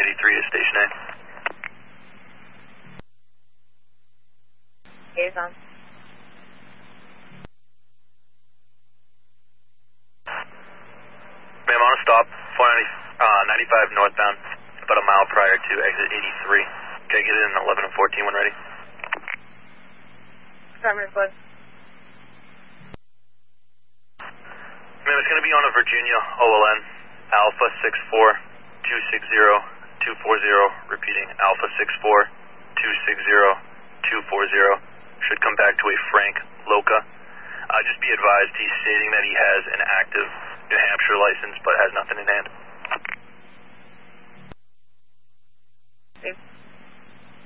183 to Station A. Liaison. Ma'am, on a stop, 95 northbound, about a mile prior to exit 83. Okay, get it in 11 and 14 when ready. Affirmative, bud. Ma'am, it's going to be on a Virginia OLN, Alpha 64260-240, repeating, Alpha 64260-240. Should come back to a Frank Loca. Just be advised, he's stating that he has an active New Hampshire license but has nothing in hand.